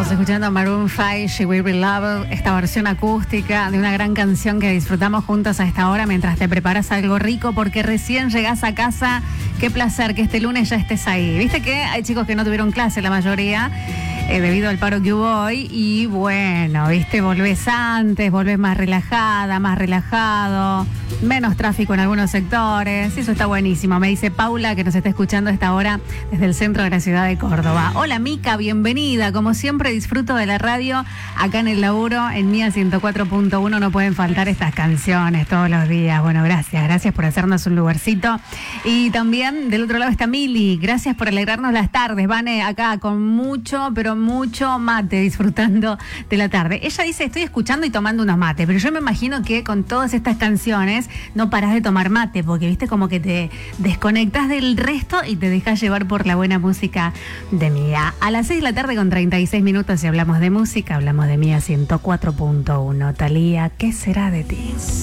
Estamos escuchando Maroon 5, She Will Be Loved, esta versión acústica de una gran canción que disfrutamos juntos a esta hora mientras te preparas algo rico porque recién llegás a casa. Qué placer que este lunes ya estés ahí. Viste que hay chicos que no tuvieron clase, la mayoría, debido al paro que hubo hoy. Y bueno, viste, volvés antes, volvés más relajada, más relajado, menos tráfico en algunos sectores. Eso está buenísimo. Me dice Paula, que nos está escuchando a esta hora desde el centro de la ciudad de Córdoba. Hola Mica, bienvenida. Como siempre disfruto de la radio acá en el laburo, en Mía 104.1. No pueden faltar estas canciones todos los días. Bueno, gracias por hacernos un lugarcito. Y también del otro lado está Mili. Gracias por alegrarnos las tardes. Vane acá con mucho, pero mucho mate, disfrutando de la tarde. Ella dice, estoy escuchando y tomando unos mates, pero yo me imagino que con todas estas canciones no parás de tomar mate, porque viste como que te desconectas del resto y te dejas llevar por la buena música de Mía. A las 6 de la tarde con 36 minutos, si hablamos de música, hablamos de Mía 104.1. Thalía, ¿qué será de ti?